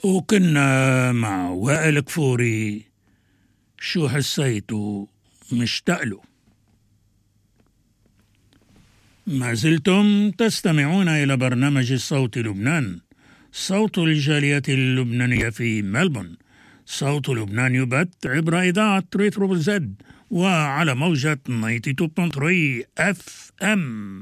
وكنا مع وائل كفوري، شو حسيتوا مشتاق له. ما زلتم تستمعون إلى برنامج صوت لبنان، صوت الجالية اللبنانية في ملبون. صوت لبنان يبث عبر إذاعة ريترو زد وعلى موجة 92.3 FM.